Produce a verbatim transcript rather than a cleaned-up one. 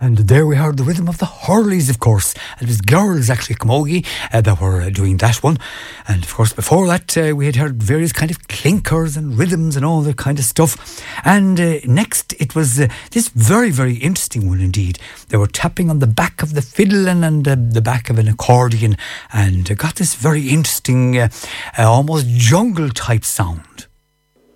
And there we heard the rhythm of the Hurleys, of course. And it was girls, actually, Camogie, uh, that were uh, doing that one. And of course, before that, uh, we had heard various kind of clinkers and rhythms and all that kind of stuff. And uh, next, it was uh, this very, very interesting one indeed. They were tapping on the back of the fiddle and, and uh, the back of an accordion, and uh, got this very interesting, uh, uh, almost jungle type sound.